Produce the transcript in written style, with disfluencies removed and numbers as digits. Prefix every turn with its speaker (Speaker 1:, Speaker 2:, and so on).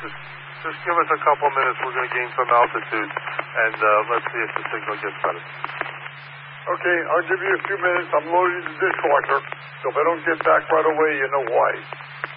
Speaker 1: Just give us a couple minutes. We're going to gain some altitude, and let's see if the signal gets better.
Speaker 2: Okay, I'll give you a few minutes. I'm loading the dishwasher, so if I don't get back right away, you know why.